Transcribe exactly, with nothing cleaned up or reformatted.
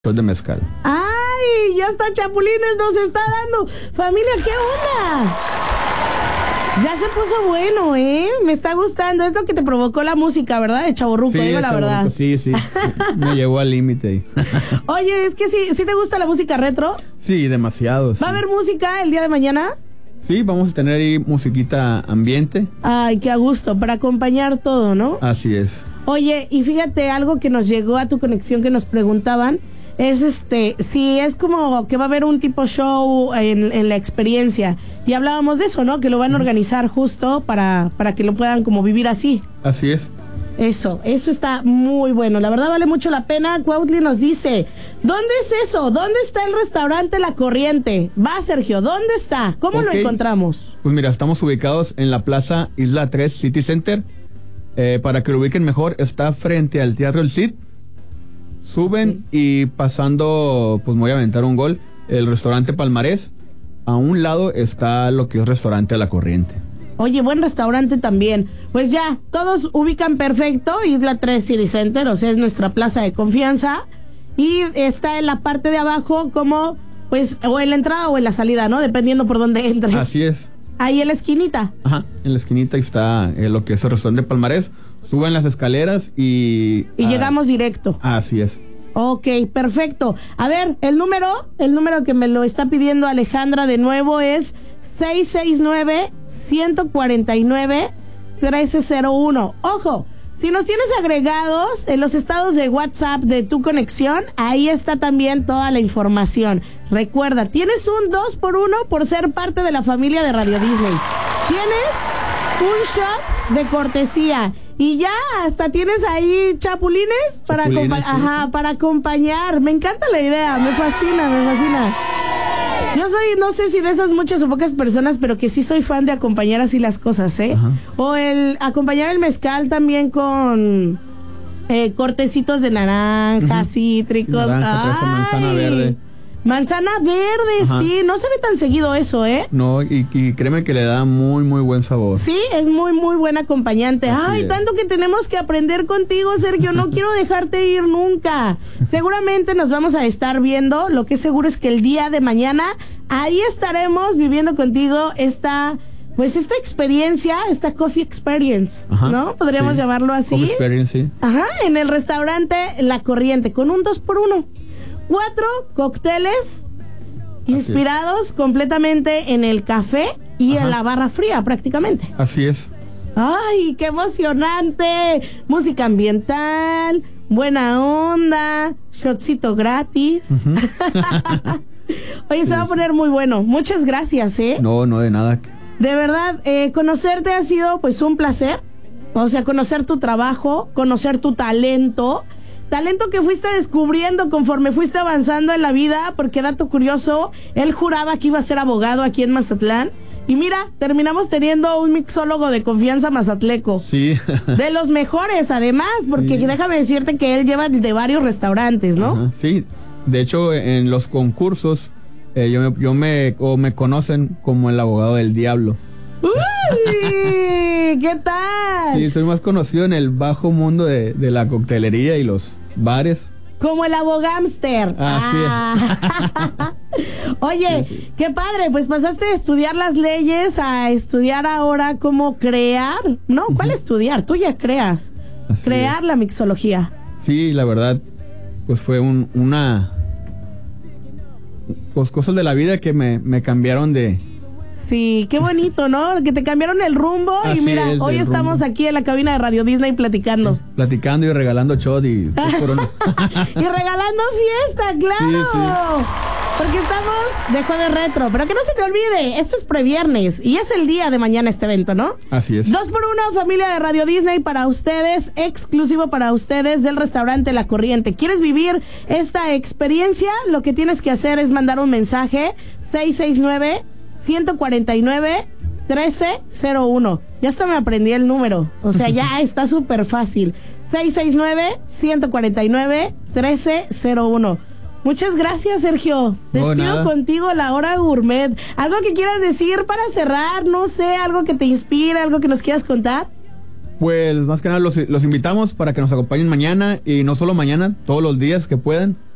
de mezcal. ¡Ay! Ya está, Chapulines nos está dando. Familia, ¿qué onda? Ya se puso bueno, ¿eh? Me está gustando. Es lo que te provocó la música, ¿verdad? De Chavorruco, Sí, digo la Chavorruco, verdad. sí, sí. Me llevó al límite. Oye, es que sí, ¿sí te gusta la música retro? Sí, demasiado. Sí. ¿Va a haber música el día de mañana? Sí, vamos a tener ahí musiquita ambiente. Ay, qué a gusto, para acompañar todo, ¿no? Así es. Oye, y fíjate, algo que nos llegó a tu conexión que nos preguntaban, es este, si es como que va a haber un tipo show en, en la experiencia, y hablábamos de eso, ¿no? Que lo van a organizar justo para, para que lo puedan como vivir así. Así es. Eso, eso está muy bueno, la verdad vale mucho la pena. Cuautli nos dice, ¿dónde es eso? ¿Dónde está el restaurante La Corriente? Va, Sergio, ¿dónde está? ¿Cómo Okay. lo encontramos? Pues mira, estamos ubicados en la Plaza Isla tres City Center. Eh, para que lo ubiquen mejor, está frente al Teatro El Cid. Suben y pasando, pues me voy a aventar un gol, el restaurante Palmarés. A un lado está lo que es restaurante La Corriente. Oye, buen restaurante también. Pues ya, todos ubican perfecto Isla tres City Center, o sea, es nuestra plaza de confianza. Y está en la parte de abajo como, pues, o en la entrada o en la salida, ¿no? Dependiendo por dónde entres. Así es. Ahí en la esquinita. Ajá, en la esquinita está eh, lo que es el restaurante Palmarés. Suben las escaleras y... Y ah, llegamos directo. Así es. Ok, perfecto. A ver, el número, el número que me lo está pidiendo Alejandra de nuevo es seis seis nueve, uno cuatro nueve, uno tres cero uno. Ojo, si nos tienes agregados en los estados de WhatsApp de tu conexión, ahí está también toda la información. Recuerda, tienes un dos por uno por ser parte de la familia de Radio Disney. Tienes un shot de cortesía. Y ya, hasta tienes ahí chapulines para, Chapulines, acompa- sí, ajá, sí. para acompañar. Me encanta la idea, me fascina, me fascina. Yo soy, no sé si de esas muchas o pocas personas, pero que sí soy fan de acompañar así las cosas, ¿eh? Ajá. O el acompañar el mezcal también con eh, cortecitos de naranja, Ujú. cítricos. Naranja, fresa, manzana ¡Ay! verde. Manzana verde, Ajá. sí. No se ve tan seguido eso, ¿eh? No, y, y créeme que le da muy, muy buen sabor. Sí, es muy, muy buen acompañante. Así Ay, es. tanto que tenemos que aprender contigo, Sergio. No quiero dejarte ir nunca. Seguramente nos vamos a estar viendo. Lo que es seguro es que el día de mañana ahí estaremos viviendo contigo esta, pues esta experiencia, esta coffee experience, Ajá, ¿no? Podríamos sí. llamarlo así. Coffee experience, sí. Ajá, en el restaurante La Corriente, con un dos por uno. Cuatro cócteles inspirados completamente en el café y Ajá. en la barra fría, prácticamente. Así es. ¡Ay, qué emocionante! Música ambiental, buena onda, shotcito gratis. Ujú. Oye, Sí, se va a sí. poner muy bueno. Muchas gracias, ¿eh? No, no de nada. De verdad, eh, conocerte ha sido pues un placer. O sea, conocer tu trabajo, conocer tu talento. Talento que fuiste descubriendo conforme fuiste avanzando en la vida, porque dato curioso, él juraba que iba a ser abogado aquí en Mazatlán. Y mira, terminamos teniendo un mixólogo de confianza mazatleco. Sí. De los mejores, además, porque Sí. déjame decirte que él lleva de varios restaurantes, ¿no? Ajá, sí. De hecho, en los concursos, eh, yo, me, yo me, o me conocen como el abogado del diablo. ¡Uy! ¿Qué tal? Sí, soy más conocido en el bajo mundo de, de la coctelería y los bares. Como el abogámster. Así es. Ah. Oye, Sí, sí. qué padre, pues pasaste de estudiar las leyes a estudiar ahora cómo crear. No, ¿cuál Ujú. estudiar? Tú ya creas. Así crear es. la mixología. Sí, la verdad, pues fue un, una... Pues cosas de la vida que me, me cambiaron de... Sí, qué bonito, ¿no? Que te cambiaron el rumbo y Así mira, es, hoy el estamos rumbo. aquí en la cabina de Radio Disney platicando. Platicando y regalando shot y... dos por uno. Y regalando fiesta, claro. Sí, sí. Porque estamos de jueves retro. Pero que no se te olvide, esto es previernes y es el día de mañana este evento, ¿no? Así es. Dos por uno, familia de Radio Disney para ustedes, exclusivo para ustedes del restaurante La Corriente. ¿Quieres vivir esta experiencia? Lo que tienes que hacer es mandar un mensaje seis seis nueve, uno cuatro nueve, uno tres cero uno. Ya hasta me aprendí el número. O sea, ya está súper fácil. seis seis nueve, uno cuatro nueve, uno tres cero uno. Muchas gracias, Sergio. Despido nada. contigo la hora gourmet. ¿Algo que quieras decir para cerrar? No sé, algo que te inspire, algo que nos quieras contar. Pues más que nada los, los invitamos para que nos acompañen mañana y no solo mañana, todos los días que puedan.